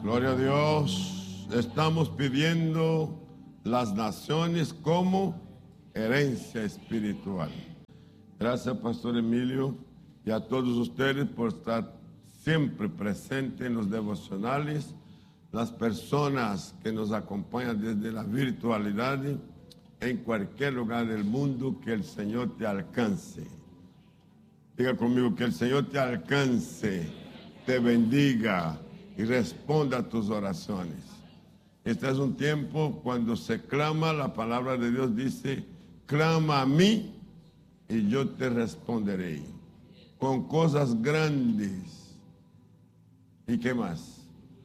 Gloria a Dios. Estamos pidiendo las naciones como herencia espiritual. Gracias, Pastor Emilio, y a todos ustedes por estar siempre presentes en los devocionales. Las personas que nos acompañan desde la virtualidad, en cualquier lugar del mundo, que el Señor te alcance. Diga conmigo, que el Señor te alcance, te bendiga y responda a tus oraciones. Este es un tiempo cuando se clama, la palabra de Dios dice, clama a mí y yo te responderé. Con cosas grandes. ¿Y qué más?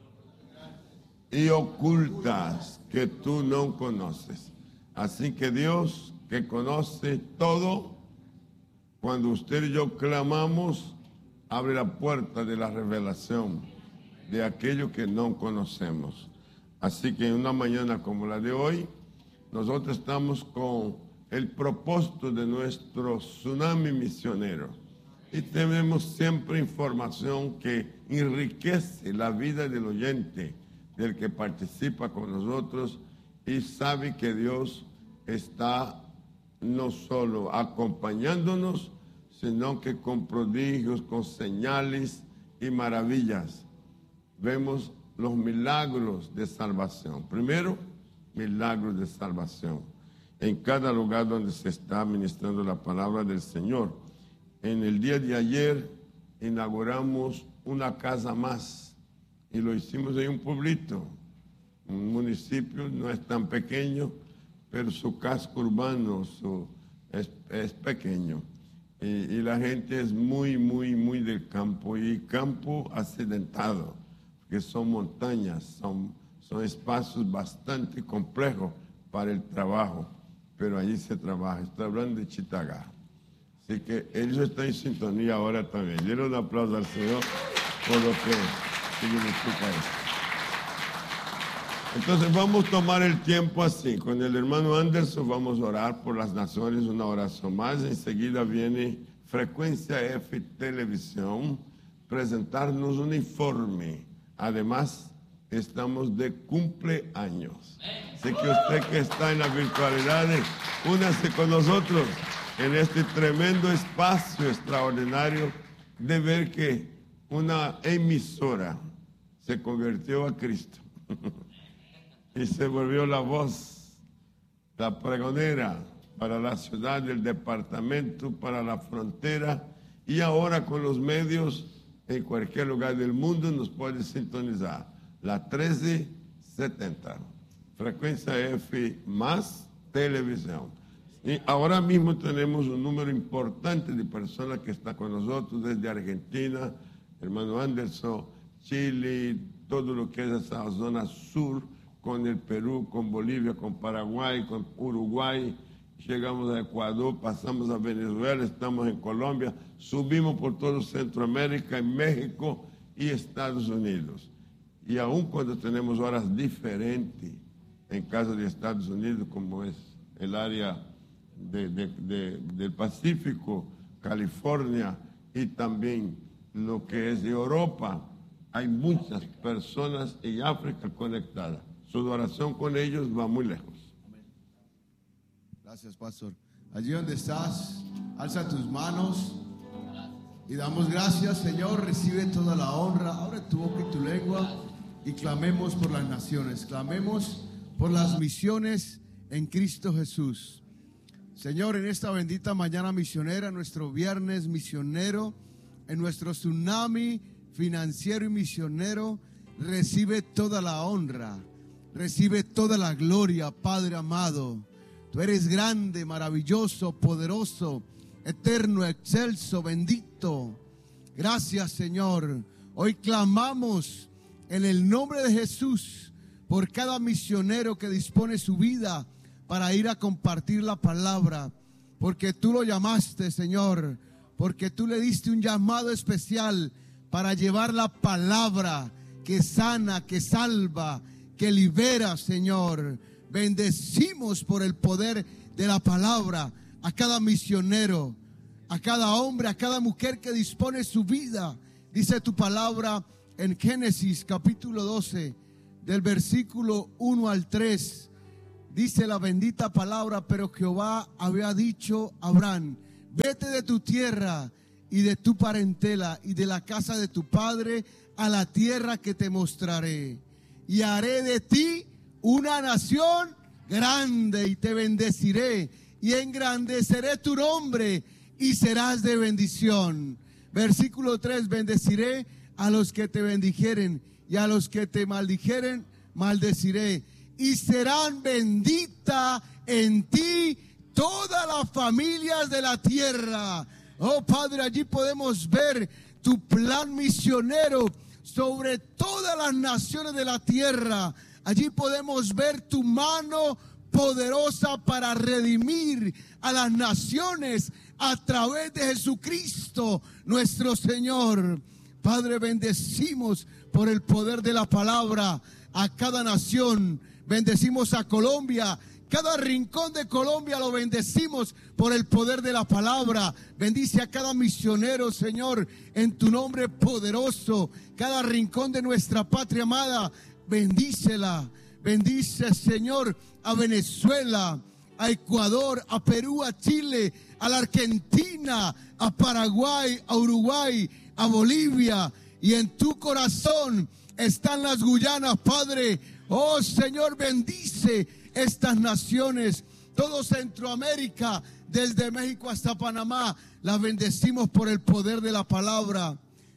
Y ocultas que tú no conoces. Así que Dios, que conoce todo, cuando usted y yo clamamos, abre la puerta de la revelación de aquello que no conocemos. Así que en una mañana como la de hoy, nosotros estamos con el propósito de nuestro tsunami misionero. Y tenemos siempre información que enriquece la vida del oyente, del que participa con nosotros y sabe que Dios está no solo acompañándonos, sino que con prodigios, con señales y maravillas. Vemos los milagros de salvación. Primero, milagros de salvación. En cada lugar donde se está ministrando la palabra del Señor. En el día de ayer inauguramos una casa más y lo hicimos en un pueblito. Un municipio no es tan pequeño, pero su casco urbano es pequeño. Y la gente es muy del campo, y campo accidentado, que son montañas, son espacios bastante complejos para el trabajo, pero allí se trabaja. Estoy hablando de Chitagá. Así que ellos están en sintonía ahora también. Denle un aplauso al Señor por lo que significa esto. Entonces vamos a tomar el tiempo así. Con el hermano Anderson vamos a orar por las naciones, una oración más. Enseguida viene Frecuencia F Televisión, presentarnos un informe. Además, estamos de cumpleaños. Así que usted que está en la virtualidad, únase con nosotros en este tremendo espacio extraordinario de ver que una emisora se convirtió a Cristo. Y se volvió la voz, la pregonera para la ciudad, el departamento, para la frontera, y ahora con los medios en cualquier lugar del mundo nos puede sintonizar. La 1370, Frecuencia F más Televisión. Y ahora mismo tenemos un número importante de personas que están con nosotros desde Argentina, hermano Anderson, Chile, todo lo que es esa zona sur, con el Perú, con Bolivia, con Paraguay, con Uruguay, llegamos a Ecuador, pasamos a Venezuela, estamos en Colombia, subimos por todo Centroamérica, en México y Estados Unidos. Y aun cuando tenemos horas diferentes, en caso de Estados Unidos, como es el área del Pacífico, California y también lo que es de Europa, hay muchas personas en África conectadas. Su oración con ellos va muy lejos. Gracias, pastor. Allí donde estás, alza tus manos y damos gracias, Señor. Recibe toda la honra. Abre tu boca y tu lengua y clamemos por las naciones. Clamemos por las misiones en Cristo Jesús. Señor, en esta bendita mañana misionera, nuestro viernes misionero, en nuestro tsunami financiero y misionero, recibe toda la honra. Recibe toda la gloria, Padre amado. Tú eres grande, maravilloso, poderoso, eterno, excelso, bendito. Gracias, Señor. Hoy clamamos en el nombre de Jesús por cada misionero que dispone su vida para ir a compartir la palabra. Porque tú lo llamaste, Señor. Porque tú le diste un llamado especial para llevar la palabra que sana, que salva, que libera, Señor. Bendecimos por el poder de la palabra a cada misionero, a cada hombre, a cada mujer que dispone su vida. Dice tu palabra en Génesis capítulo 12, del versículo 1 al 3, dice la bendita palabra: pero Jehová había dicho a Abraham: vete de tu tierra y de tu parentela y de la casa de tu padre a la tierra que te mostraré, y haré de ti una nación grande, y te bendeciré y engrandeceré tu nombre y serás de bendición. Versículo 3: bendeciré a los que te bendijeren, y a los que te maldijeren maldeciré, y serán bendita en ti todas las familias de la tierra. Oh Padre, allí podemos ver tu plan misionero sobre todas las naciones de la tierra. Allí podemos ver tu mano poderosa para redimir a las naciones a través de Jesucristo nuestro Señor. Padre, bendecimos por el poder de la palabra a cada nación. Bendecimos a Colombia. Cada rincón de Colombia lo bendecimos por el poder de la palabra. Bendice a cada misionero, Señor, en tu nombre poderoso. Cada rincón de nuestra patria amada, bendícela. Bendice, Señor, a Venezuela, a Ecuador, a Perú, a Chile, a la Argentina, a Paraguay, a Uruguay, a Bolivia. Y en tu corazón están las Guyanas, Padre. Oh Señor, bendice estas naciones, todo Centroamérica, desde México hasta Panamá, las bendecimos por el poder de la palabra.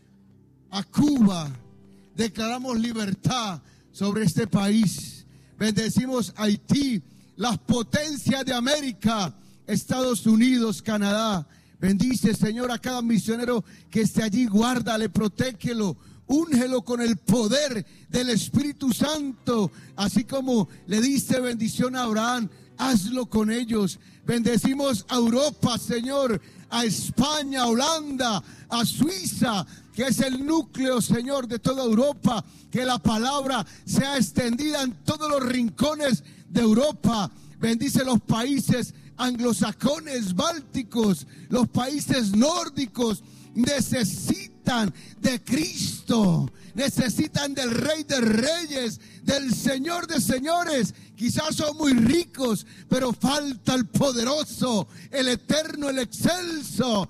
A Cuba, declaramos libertad sobre este país. Bendecimos a Haití, las potencias de América, Estados Unidos, Canadá. Bendice, Señor, a cada misionero que esté allí, guárdale, protégelo. Úngelo con el poder del Espíritu Santo, así como le diste bendición a Abraham, hazlo con ellos. Bendecimos a Europa, Señor, a España, a Holanda, a Suiza, que es el núcleo, Señor, de toda Europa. Que la palabra sea extendida en todos los rincones de Europa. Bendice los países anglosajones, bálticos, los países nórdicos. Necesitan de Cristo, necesitan del Rey de Reyes, del Señor de Señores. Quizás son muy ricos, pero falta el poderoso, el eterno, el excelso.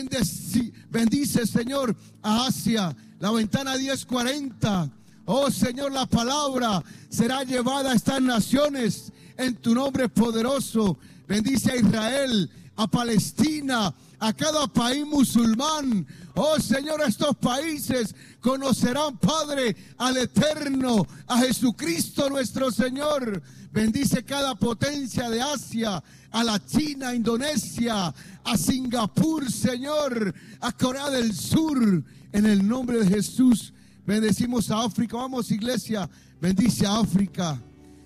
Bendice, Señor, a Asia, la ventana 1040. Oh Señor, la palabra será llevada a estas naciones en tu nombre poderoso. Bendice a Israel, a Palestina, a cada país musulmán. Oh Señor, estos países conocerán, Padre, al Eterno, a Jesucristo nuestro Señor. Bendice cada potencia de Asia, a la China, a Indonesia, a Singapur, Señor, a Corea del Sur, en el nombre de Jesús. Bendecimos a África. Vamos, iglesia, bendice a África.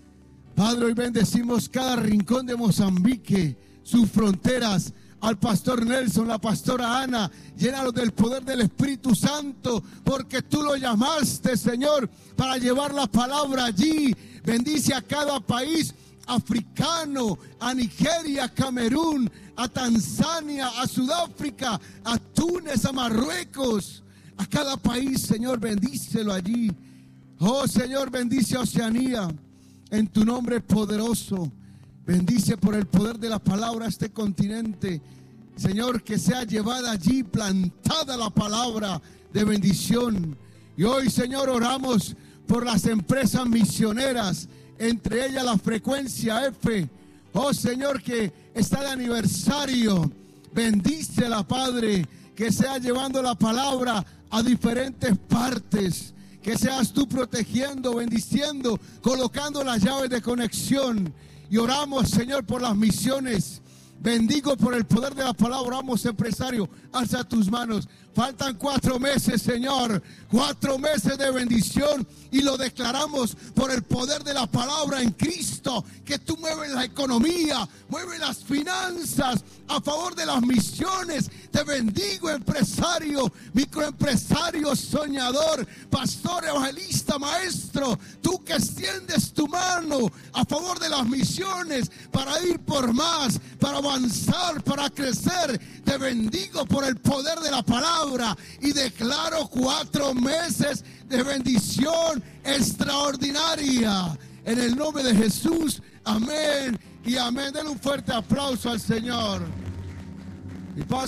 Padre, hoy bendecimos cada rincón de Mozambique, sus fronteras. Al pastor Nelson, la pastora Ana, llénalos del poder del Espíritu Santo, porque tú lo llamaste, Señor, para llevar la palabra allí. Bendice a cada país africano, a Nigeria, a Camerún, a Tanzania, a Sudáfrica, a Túnez, a Marruecos, a cada país, Señor, bendícelo allí. Oh Señor, bendice a Oceanía, en tu nombre poderoso. Bendice por el poder de la palabra este continente, Señor, que sea llevada allí, plantada la palabra de bendición. Y hoy, Señor, oramos por las empresas misioneras, entre ellas la Frecuencia F. Oh Señor, que está de aniversario. Bendícela, Padre, que sea llevando la palabra a diferentes partes. Que seas tú protegiendo, bendiciendo, colocando las llaves de conexión. Y oramos, Señor, por las misiones. Bendigo por el poder de la palabra. Oramos, empresario, alza tus manos. Faltan 4 meses, Señor, 4 meses de bendición, y lo declaramos por el poder de la palabra en Cristo, que tú mueves la economía, mueves las finanzas a favor de las misiones. Te bendigo, empresario, microempresario, soñador, pastor, evangelista, maestro, tú que extiendes tu mano mano a favor de las misiones, para ir por más, para avanzar, para crecer. Te bendigo por el poder de la palabra y declaro 4 meses de bendición extraordinaria. En el nombre de Jesús, amén y amén. Denle un fuerte aplauso al Señor. Y paz.